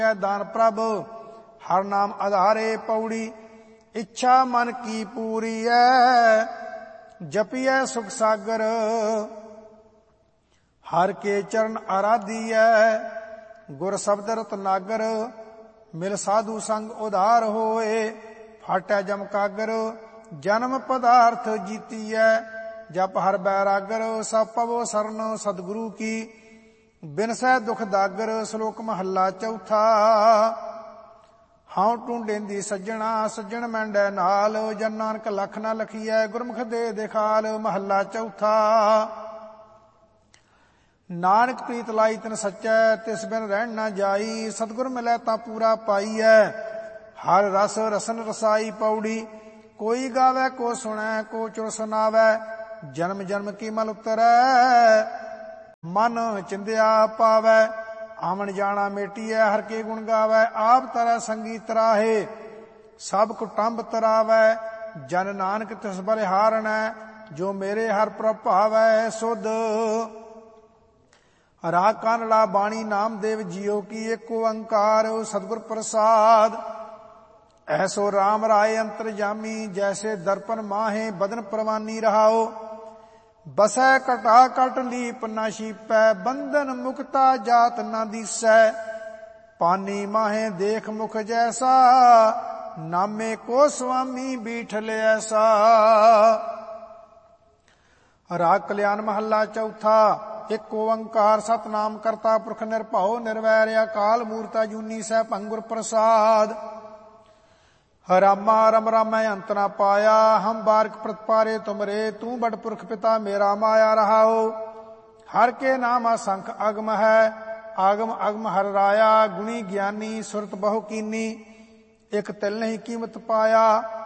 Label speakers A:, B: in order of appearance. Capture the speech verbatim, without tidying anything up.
A: दान प्रभ हर नाम आधारे पौड़ी इच्छा मन की पूरी है जपिए सुख सागर हर के चरण आराधी है गुर शब्द रत्नागर मिल साधु संग उधार होए फाटै जमकागर जन्म पदार्थ जीती है जप हर बैरागर सब पवो शरण सदगुरु की बिनसै दुख दागर श्लोक महला चौथा हाउ टूंडेंदी सज्जणा सज्जण मैंडै नाल जन नानक लख न लखीऐ गुरमुख दे दिखाल महला चौथा नानक प्रीत लाई तिन सच्चै तिस बिन रहन न जाई सतगुर मिलै तां पूरा पाईऐ हर रस रसन रसाई पौड़ी कोई गावै को सुनै को चुर सुनावै जन्म जन्म की मल उतरै मन चिंध्या पावै आमन जाना मेटियै हर के गुण गावै आप तरह संगी तराहे सब कुटुंब तरावै जन नानक तिस बलिहारण जो मेरे हर प्रभ भावै सुध राग कानड़ा बाणी नामदेव जियो की एक ओंकार सतगुर प्रसाद ऐसो राम राय अंतरजामी जैसे दर्पण माहे बदन परवानी रहाओ बसै कटा कट लीप न शीपै बंधन मुक्ता जात न दिसै पानी माहे देख मुख जैसा नामे को स्वामी बीठल ऐसा। राग कल्याण महला चौथा एक ओंकार सतनाम करता पुरख निरभਉ निर्वैर अकाल मूर्त अजूनी सै भंगुर प्रसाद रामा रम रामै अंत न पाया हम बारक प्रतपारे तुमरे तू बड़ पुरख पिता मेरा माया रहाओ हर के नाम असंख अगम है आगम अगम हर राया गुणी ज्ञानी सुरत बहु कीनी एक तिल नहीं कीमत पाया